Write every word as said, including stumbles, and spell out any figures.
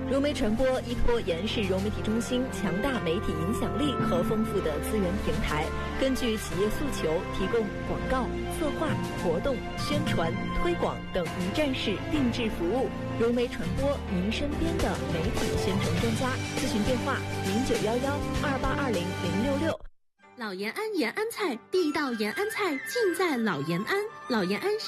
融媒传播依托延世融媒体中心强大媒体影响力和丰富的资源平台，根据企业诉求，提供广告、策划、活动、宣传、推广等一站式定制服务。融媒传播，您身边的媒体宣传专家。咨询电话：零九幺幺二八二零零六六。 老延安延安菜，地道延安菜尽在老延安。老延安